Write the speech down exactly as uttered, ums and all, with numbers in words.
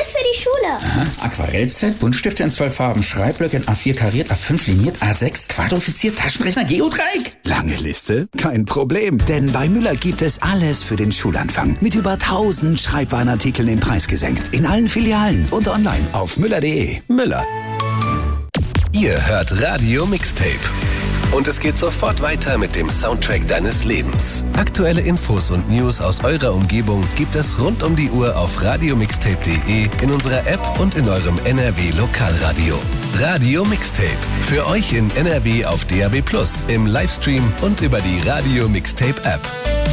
Alles für die Schule. Aha. Aquarellset, Buntstifte in zwölf Farben, Schreibblöcke in A vier kariert, A fünf liniert, A sechs quadrifiziert, Taschenrechner, Geodreieck. Lange Liste? Kein Problem, denn bei Müller gibt es alles für den Schulanfang. Mit über tausend Schreibwarenartikeln den Preis gesenkt. In allen Filialen und online auf müller punkt de. Müller. Ihr hört Radio Mixtape. Und es geht sofort weiter mit dem Soundtrack deines Lebens. Aktuelle Infos und News aus eurer Umgebung gibt es rund um die Uhr auf radiomixtape punkt de, in unserer App und in eurem N R W Lokalradio. Radio Mixtape. Für euch in N R W auf D A B plus, im Livestream und über die Radio Mixtape App.